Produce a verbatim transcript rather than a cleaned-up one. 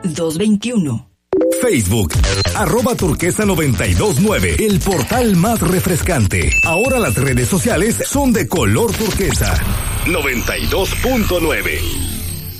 dos veintiuno. Facebook, arroba turquesa noventa y dos nueve, el portal más refrescante. Ahora las redes sociales son de color turquesa. noventa y dos punto nueve.